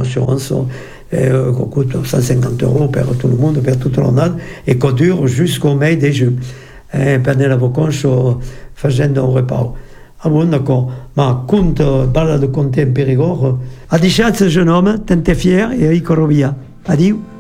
assurance qui coûte 150 € per tout le monde, per tutta l'annata, e che dura jusqu'au mese di giugno. Per la vacanza facendo un reparo. D'accord. Ma conte, balla de conte in perigord. A diciazza, jeune homme, tente fier e i corrovia. Adieu.